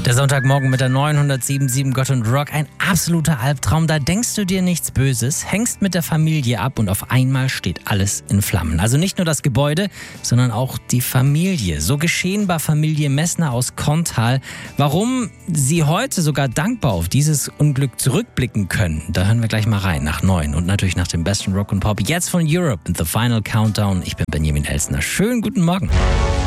Der Sonntagmorgen mit der 907.7 Gott und Rock, ein absoluter Albtraum. Da denkst du dir nichts Böses, hängst mit der Familie ab und auf einmal steht alles in Flammen. Also nicht nur das Gebäude, sondern auch die Familie. So geschehen bei Familie Messner aus Kontal. Warum sie heute sogar dankbar auf dieses Unglück zurückblicken können, da hören wir gleich mal rein nach 9 und natürlich nach dem besten Rock und Pop. Jetzt von Europe, The Final Countdown. Ich bin Benjamin Elsner. Schönen guten Morgen.